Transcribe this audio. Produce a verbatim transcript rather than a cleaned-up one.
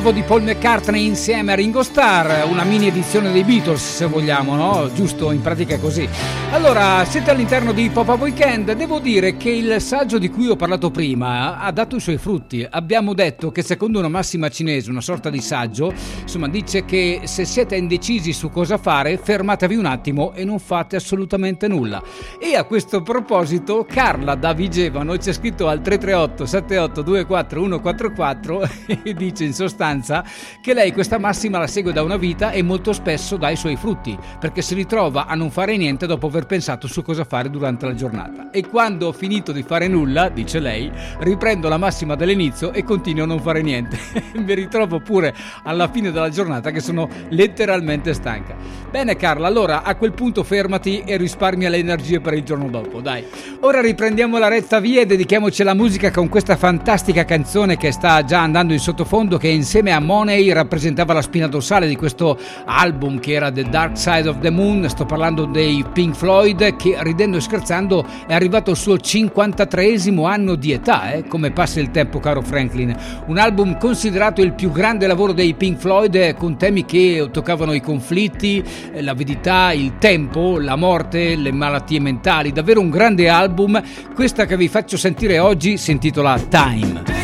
Di Paul McCartney insieme a Ringo Starr, una mini edizione dei Beatles se vogliamo, no? Giusto, in pratica è così. Allora, siete all'interno di Pop-Up Weekend. Devo dire che il saggio di cui ho parlato prima ha dato i suoi frutti. Abbiamo detto che secondo una massima cinese, una sorta di saggio, insomma, dice che se siete indecisi su cosa fare, fermatevi un attimo e non fate assolutamente nulla. E a questo proposito Carla da Vigevano ci ha scritto al tre tre otto sette otto due quattro uno quattro quattro e dice in sostanza che lei questa massima la segue da una vita e molto spesso dà i suoi frutti, perché si ritrova a non fare niente dopo aver pensato su cosa fare durante la giornata. E quando ho finito di fare nulla, dice lei, riprendo la massima dall'inizio e continuo a non fare niente. Mi ritrovo pure alla fine della giornata che sono letteralmente stanca. Bene Carla, allora a quel punto fermati e risparmia le energie per il giorno dopo, dai. Ora riprendiamo la retta via e dedichiamoci alla musica con questa fantastica canzone che sta già andando in sottofondo, che insieme a Money rappresentava la spina dorsale di questo album che era The Dark Side of the Moon. Sto parlando dei Pink Floyd, che ridendo e scherzando è arrivato al suo cinquantatreesimo anno di età, eh? Come passa il tempo, caro Franklin. Un album considerato il più grande lavoro dei Pink Floyd, eh, con temi che toccavano i conflitti, eh, l'avidità, il tempo, la morte, le malattie mentali. Davvero un grande album. Questa che vi faccio sentire oggi si intitola Time.